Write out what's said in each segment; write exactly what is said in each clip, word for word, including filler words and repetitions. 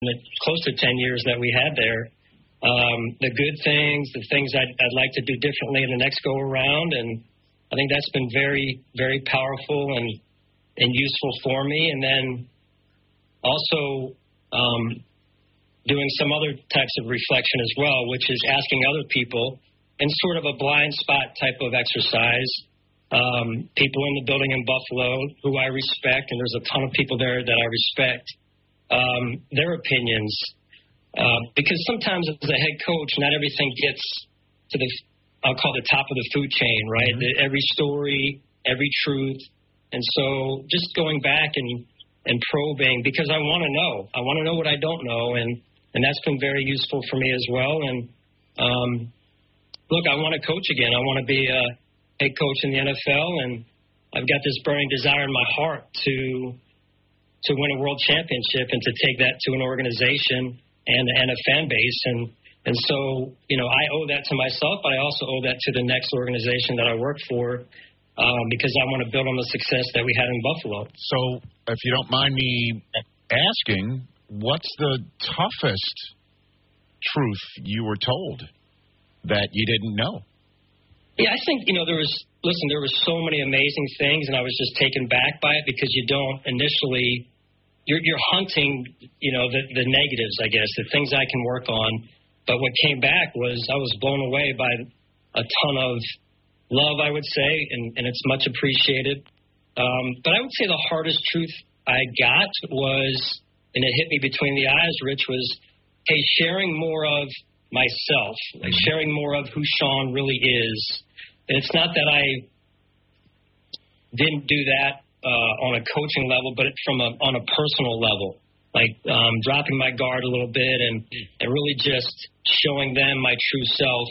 the close to ten years that we had there. Um, the good things, the things I'd, I'd like to do differently in the next go around, and I think that's been very, very powerful and and useful for me. And then also um, doing some other types of reflection as well, which is asking other people in sort of a blind spot type of exercise. Um, people in the building in Buffalo who I respect, and there's a ton of people there that I respect, um, their opinions. Uh, because sometimes as a head coach, not everything gets to the, I'll call it the top of the food chain, right? Mm-hmm. The, every story, every truth. And so just going back and, and probing, because I want to know. I want to know what I don't know, and, and that's been very useful for me as well. And, um, look, I want to coach again. I want to be a head coach in the N F L, and I've got this burning desire in my heart to to win a world championship and to take that to an organization and, and a fan base. And, and so, you know, I owe that to myself, but I also owe that to the next organization that I work for, um, because I want to build on the success that we had in Buffalo. So if you don't mind me asking, what's the toughest truth you were told that you didn't know? Yeah, I think, you know, there was, listen, there were so many amazing things, and I was just taken back by it because you don't initially, you're, you're hunting, you know, the, the negatives, I guess, the things I can work on. But what came back was I was blown away by a ton of love, I would say, and, and it's much appreciated. Um, but I would say the hardest truth I got was, and it hit me between the eyes, Rich, was, hey, sharing more of myself, like sharing more of who Sean really is. And it's not that I didn't do that uh, on a coaching level, but from a, on a personal level, like um, dropping my guard a little bit and, and really just showing them my true self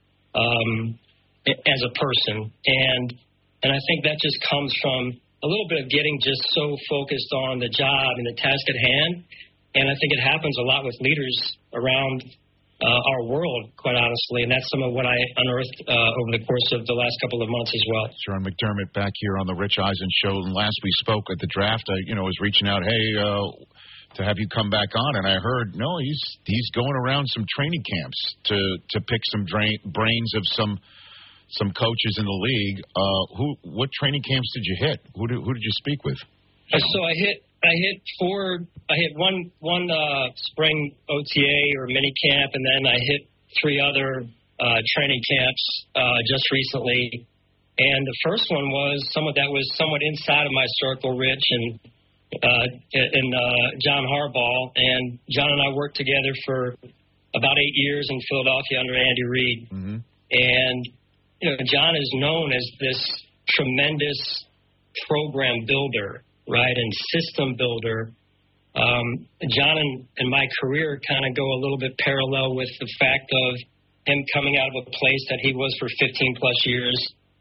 um, as a person. And and I think that just comes from a little bit of getting just so focused on the job and the task at hand. And I think it happens a lot with leaders around Uh, our world, quite honestly, and that's some of what I unearthed uh, over the course of the last couple of months as well. Sean McDermott back here on the Rich Eisen Show. And last we spoke at the draft, I, you know, was reaching out, hey, uh, to have you come back on, and I heard, no, he's he's going around some training camps to to pick some drain, brains of some some coaches in the league. Uh, who what training camps did you hit? Who did who did you speak with? Uh, so I hit. I hit four. I hit one one uh, spring O T A or mini camp, and then I hit three other uh, training camps uh, just recently. And the first one was somewhat that was somewhat inside of my circle, Rich, and uh, and uh, John Harbaugh. And John and I worked together for about eight years in Philadelphia under Andy Reid. Mm-hmm. And you know, John is known as this tremendous program builder, right, and system builder. Um, John and, and my career kind of go a little bit parallel with the fact of him coming out of a place that he was for fifteen plus years,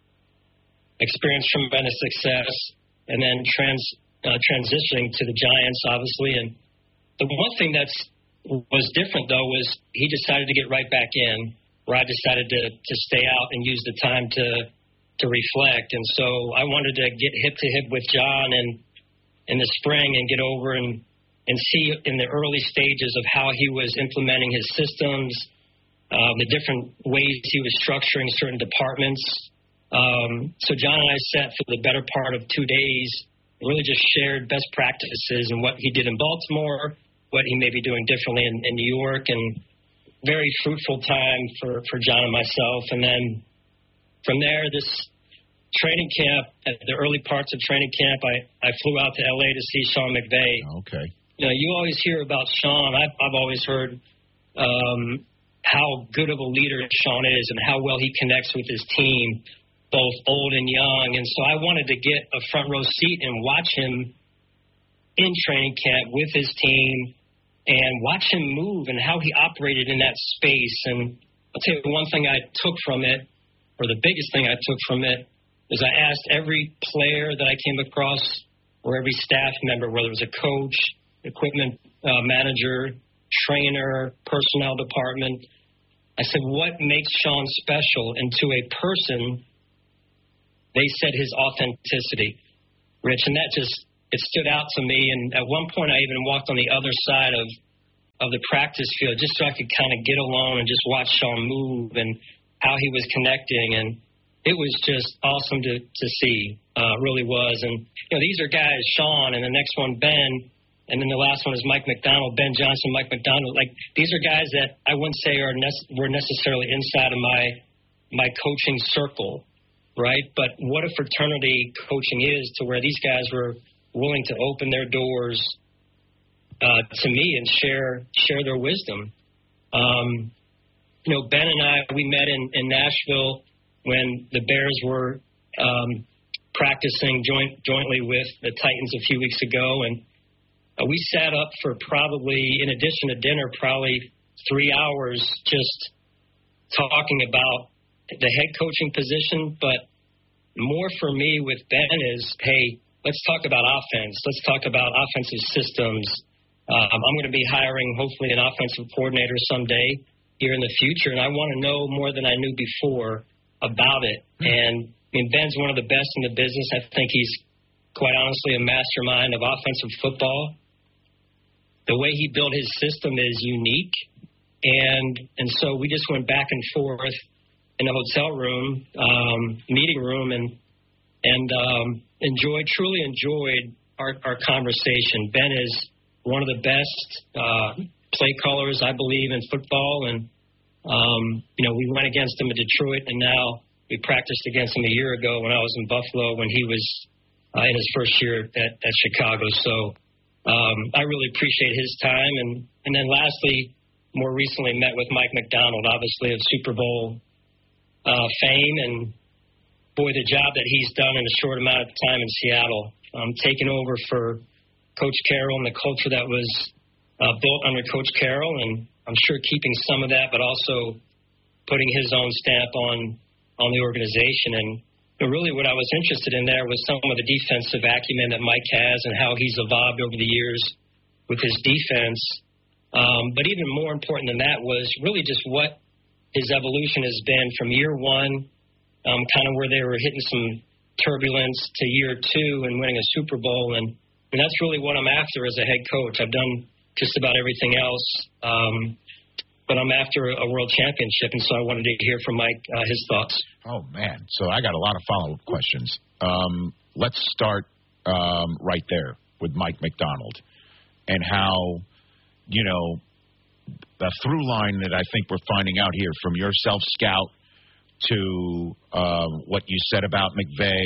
experienced tremendous success, and then trans, uh, transitioning to the Giants, obviously. And the one thing that's was different, though, was he decided to get right back in, where I decided to, to stay out and use the time to to reflect. And so I wanted to get hip to hip with John and in the spring and get over and, and see in the early stages of how he was implementing his systems, uh, the different ways he was structuring certain departments. Um, so John and I sat for the better part of two days, really just shared best practices and what he did in Baltimore, what he may be doing differently in, in New York, and very fruitful time for, for John and myself. And then from there, this training camp, at the early parts of training camp, I, I flew out to L A to see Sean McVay. Okay. You know, you always hear about Sean. I've, I've always heard um, how good of a leader Sean is and how well he connects with his team, both old and young. And so I wanted to get a front row seat and watch him in training camp with his team and watch him move and how he operated in that space. And I'll tell you one thing I took from it, or the biggest thing I took from it, is I asked every player that I came across or every staff member, whether it was a coach, equipment uh, manager, trainer, personnel department, I said, what makes Sean special? And to a person, they said his authenticity, Rich, and that just, it stood out to me. And at one point I even walked on the other side of of the practice field just so I could kind of get alone and just watch Sean move and how he was connecting. And it was just awesome to, to see, uh, really was. And, you know, these are guys, Sean, and the next one, Ben, and then the last one is Mike Macdonald, Ben Johnson, Mike Macdonald. Like, these are guys that I wouldn't say are nec- were necessarily inside of my my coaching circle, right? But what a fraternity coaching is, to where these guys were willing to open their doors uh, to me and share share their wisdom. Um, you know, Ben and I, we met in, in Nashville when the Bears were um, practicing joint, jointly with the Titans a few weeks ago, and uh, we sat up for probably, in addition to dinner, probably three hours just talking about the head coaching position. But more for me with Ben is, hey, let's talk about offense. Let's talk about offensive systems. Um, I'm going to be hiring, hopefully, an offensive coordinator someday here in the future, and I want to know more than I knew before about it. And I mean, Ben's one of the best in the business. I think he's, quite honestly, a mastermind of offensive football. The way he built his system is unique, and and so we just went back and forth in the hotel room, um, meeting room, and and um, enjoyed, truly enjoyed our, our conversation. Ben is one of the best uh, play callers, I believe, in football, and um, you know, we went against him in Detroit, and now we practiced against him a year ago when I was in Buffalo when he was uh, in his first year at, at Chicago. So um, I really appreciate his time, and and then lastly, more recently met with Mike Macdonald, obviously of Super Bowl Uh, fame, and boy, the job that he's done in a short amount of time in Seattle, um, taking over for Coach Carroll and the culture that was uh, built under Coach Carroll, and I'm sure keeping some of that, but also putting his own stamp on on the organization. And really what I was interested in there was some of the defensive acumen that Mike has and how he's evolved over the years with his defense. Um, but even more important than that was really just what his evolution has been from year one, um, kind of where they were hitting some turbulence, to year two and winning a Super Bowl. And, and that's really what I'm after as a head coach. I've done just about everything else, um, but I'm after a world championship, and so I wanted to hear from Mike, uh, his thoughts. Oh, man. So I got a lot of follow-up questions. Um, let's start um, right there with Mike Macdonald and how, you know, the through line that I think we're finding out here from your self-scout to uh, what you said about McVay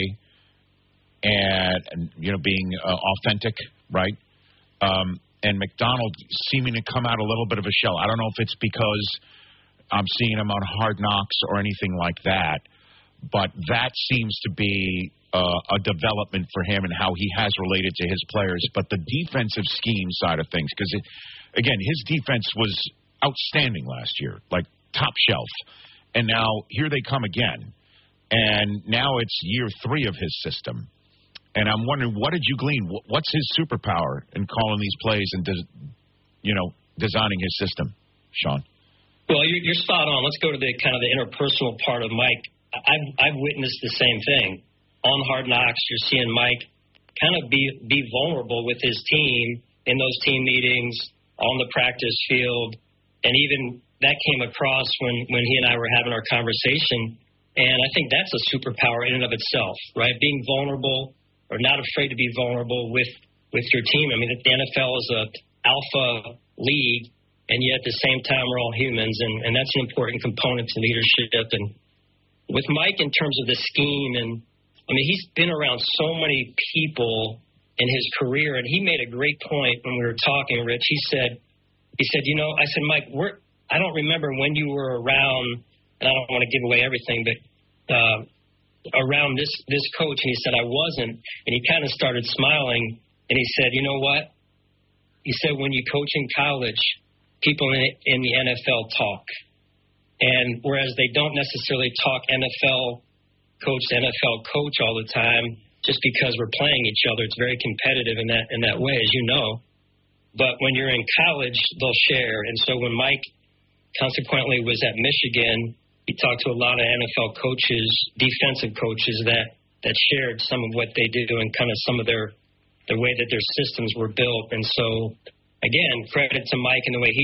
and, and you know, being uh, authentic, right? Um, and Macdonald seeming to come out a little bit of a shell. I don't know if it's because I'm seeing him on Hard Knocks or anything like that, but that seems to be uh, a development for him and how he has related to his players. But the defensive scheme side of things, because, again, his defense was outstanding last year, like top shelf. And now here they come again. And now it's year three of his system. And I'm wondering, what did you glean? What's his superpower in calling these plays and, des- you know, designing his system, Sean? Well, you're spot on. Let's go to the kind of the interpersonal part of Mike. I've, I've witnessed the same thing. On Hard Knocks, you're seeing Mike kind of be, be vulnerable with his team in those team meetings, on the practice field, and even that came across when, when he and I were having our conversation. And I think that's a superpower in and of itself, right? Being vulnerable or not afraid to be vulnerable with, with your team. I mean, the N F L is a alpha league, and yet at the same time we're all humans, and, and that's an important component to leadership. And with Mike, in terms of the scheme, and I mean, he's been around so many people in his career, and he made a great point when we were talking, Rich. He said, he said, you know, I said, Mike, we're, I don't remember when you were around, and I don't want to give away everything, but uh, around this, this coach. And he said, I wasn't. And he kind of started smiling, and he said, you know what? He said, when you coach in college, people in, in the N F L talk. And whereas they don't necessarily talk N F L coach to N F L coach all the time, just because we're playing each other, it's very competitive in that in that way, as you know. But when you're in college, they'll share. And so when Mike consequently was at Michigan, he talked to a lot of N F L coaches, defensive coaches that, that shared some of what they do and kind of some of their the way that their systems were built. And so, again, credit to Mike and the way he